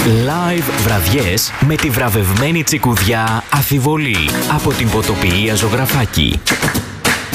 Live βραδιές με τη βραβευμένη τσικουδιά Αφιβολή από την ποτοποιία Ζωγραφάκη.